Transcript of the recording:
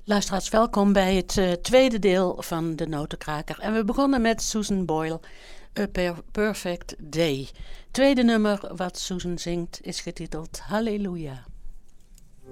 Luisteraars, welkom bij het tweede deel van de Notenkraker. En we begonnen met Susan Boyle, A Perfect Day. Tweede nummer wat Susan zingt is getiteld Halleluja.